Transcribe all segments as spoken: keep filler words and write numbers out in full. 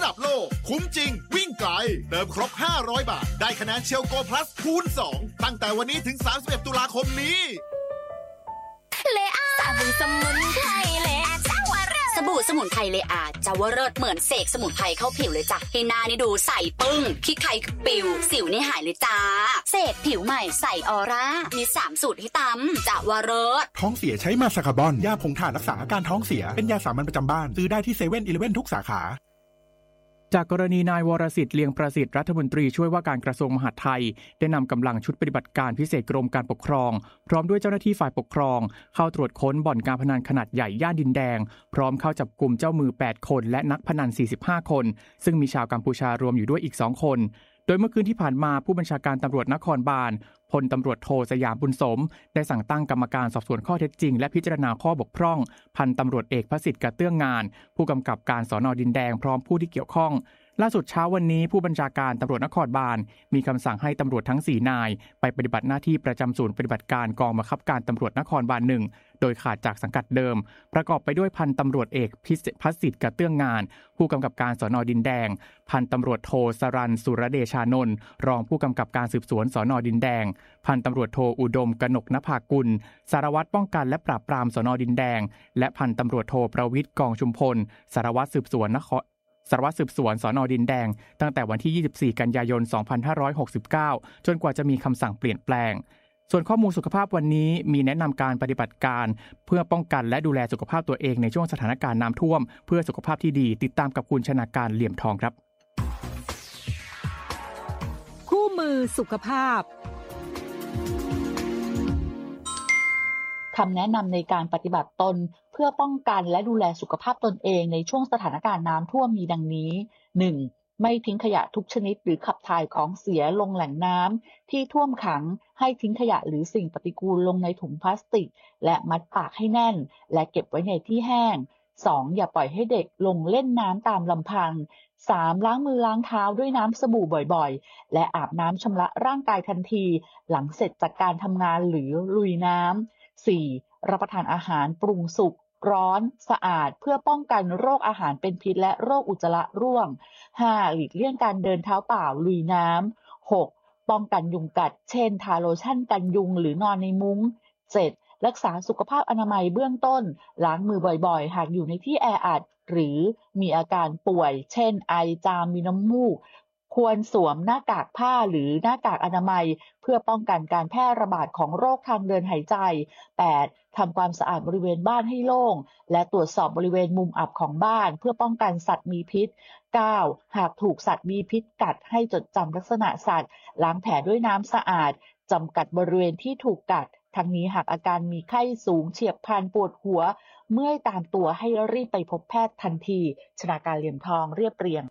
ดับโลกคุ้มจริงวิ่งไกลเติมครบห้าร้อยบาทได้คะแนนเชลโกพลัสคูณสองตั้งแต่วันนี้ถึงสามสิบเอ็ดตุลาคมนี้เลอาสบู่สมุนไพรเลอาจาวเริศสบู่สมุนไพรเลอาจาวเริศเหมือนเสกสมุนไพรเข้าผิวเลยจ้ะให้หน้านี่ดูใสปึ้งขี้ใครปิวสิวนี่หายเลยจ้าเสกผิวใหม่ใสออร่ามีสามสูตรให้ตำจาวเริศท้องเสียใช้มาสคาร์บอนยาผงถ่านรักษาอาการท้องเสียเป็นยาสามัญประจำบ้านซื้อได้ที่เซเว่นอีเลฟเว่นทุกสาขาจากกรณีนายวรสิทธิ์เลียงประสิทธิ์รัฐมนตรีช่วยว่าการกระทรวงมหาดไทยได้นำกำลังชุดปฏิบัติการพิเศษกรมการปกครองพร้อมด้วยเจ้าหน้าที่ฝ่ายปกครองเข้าตรวจค้นบ่อนการพนันขนาดใหญ่ย่านดินแดงพร้อมเข้าจับกุมเจ้ามือแปดคนและนักพนันสี่สิบห้าคนซึ่งมีชาวกัมพูชารวมอยู่ด้วยอีกสองคนโดยเมื่อคืนที่ผ่านมาผู้บัญชาการตำรวจนครบาลพลตำรวจโทสยามบุญสมได้สั่งตั้งกรรมการสอบสวนข้อเท็จจริงและพิจารณาข้อบกพร่องพันตำรวจเอกพระสิทธิ์กระเตื้องงานผู้กำกับการสน.ดินแดงพร้อมผู้ที่เกี่ยวข้องล่าสุดเช้าวันนี้ผู้บัญชาการตำรวจนครบาลมีคำสั่งให้ตำรวจทั้งสี่นายไปปฏิบัติหน้าที่ประจำศูนย์ปฏิบัติการกองบังคับการตำรวจนครบาลหนึ่งโดยขาดจากสังกัดเดิมประกอบไปด้วยพันตำรวจเอกพระสิทธิ์กระเตื้องงานผู้กำกับการสน.ดินแดงพันตำรวจโทสรัญสุรเดชานนท์รองผู้กำกับการสืบสวนสน.ดินแดงพันตำรวจโทอุดมกนกนภากุลสารวัตรป้องกันและปราบปรามสน.ดินแดงและพันตำรวจโทประวิตรกองชุมพลสารวัตรสืบสวนนครสารวัตรสืบสวนสน.ดินแดงตั้งแต่วันที่ยี่สิบสี่กันยายนสองพันห้าร้อยหกสิบเก้าจนกว่าจะมีคำสั่งเปลี่ยนแปลงส่วนข้อมูลสุขภาพวันนี้มีแนะนำการปฏิบัติการเพื่อป้องกันและดูแลสุขภาพตัวเองในช่วงสถานการณ์น้ำท่วมเพื่อสุขภาพที่ดีติดตามกับคุณชนาการเหลี่ยมทองครับคู่มือสุขภาพคำแนะนำในการปฏิบัติตนเพื่อป้องกันและดูแลสุขภาพตนเองในช่วงสถานการณ์น้ำท่วมมีดังนี้ หนึ่ง. ไม่ทิ้งขยะทุกชนิดหรือขับถ่ายของเสียลงแหล่งน้ำที่ท่วมขังให้ทิ้งขยะหรือสิ่งปฏิกูลลงในถุงพลาสติกและมัดปากให้แน่นและเก็บไว้ในที่แห้ง สอง. อย่าปล่อยให้เด็กลงเล่นน้ำตามลำพัง สาม. ล้างมือล้างเท้าด้วยน้ำสบู่บ่อยๆและอาบน้ำชำระร่างกายทันทีหลังเสร็จจากการทำงานหรือลุยน้ำ สี่. รับประทานอาหารปรุงสุกร้อนสะอาดเพื่อป้องกันโรคอาหารเป็นพิษและโรคอุจจาระร่วง ห้า. หลีกเลี่ยงการเดินเท้าเปล่าลุยน้ำ หก. ป้องกันยุงกัดเช่นทาโลชั่นกันยุงหรือนอนในมุ้ง เจ็ด. รักษาสุขภาพอนามัยเบื้องต้นล้างมือบ่อยๆหากอยู่ในที่แออัดหรือมีอาการป่วยเช่นไอจามมีน้ำมูกควรสวมหน้ากากผ้าหรือหน้ากากอนามัยเพื่อป้องกันการแพร่ระบาดของโรคทางเดินหายใจ แปด. ทำความสะอาดบริเวณบ้านให้โล่งและตรวจสอบบริเวณมุมอับของบ้านเพื่อป้องกันสัตว์มีพิษ เก้า. หากถูกสัตว์มีพิษกัดให้จดจำลักษณะสัตว์ล้างแผลด้วยน้ำสะอาดจำกัดบริเวณที่ถูกกัดทั้งนี้หากอาการมีไข้สูงเฉียบพลันปวดหัวเมื่อยตามตัวให้รีบไปพบแพทย์ทันทีชนาการเหลี่ยมทองเรียบเรียง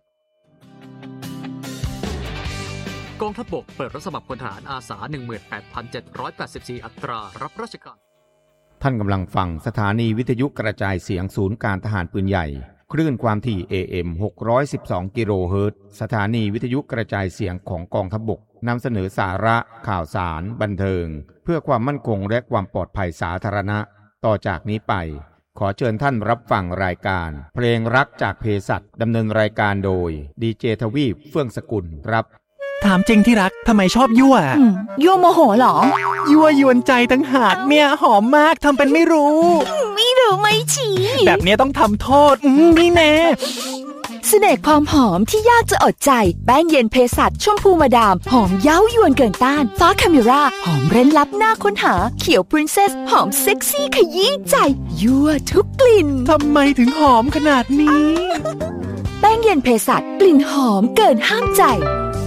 กองทัพบกเปิดรับสมัครพลทหารอาสา หนึ่งหมื่นแปดพันเจ็ดร้อยแปดสิบสี่ อัตรารับราชการท่านกำลังฟังสถานีวิทยุกระจายเสียงศูนย์การทหารปืนใหญ่คลื่นความถี่ เอ เอ็ม หกร้อยสิบสอง กิโลเฮิรตซ์สถานีวิทยุกระจายเสียงของกองทัพบกนำเสนอสาระข่าวสารบันเทิงเพื่อความมั่นคงและความปลอดภัยสาธารณะต่อจากนี้ไปขอเชิญท่านรับฟังรายการเพลงรักจากเภสัชดำเนินรายการโดยดีเจทวีปเฟื่องสกุลครับถามจริงที่รักทำไมชอบยั่วยั่วโมโหเหรอยั่วยวนใจตั้งหากเนี่ยหอมมากทำเป็นไม่รู้ไม่รู้ไม่ชี้แบบนี้ต้องทำโทษนี่แน่เสน่ห์ความหอมที่ยากจะอดใจแป้งเย็นเภสัชชมพูมาดามหอมเย้ายวนเกินต้านฟ้าคาเมราหอมเร้นลับน่าค้นหาเขียวพรินเซสหอมเซ็กซี่ขยี้ใจยั่วทุกกลิ่นทำไมถึงหอมขนาดนี้แป้งเย็นเภสัชกลิ่นหอมเกินห้ามใจ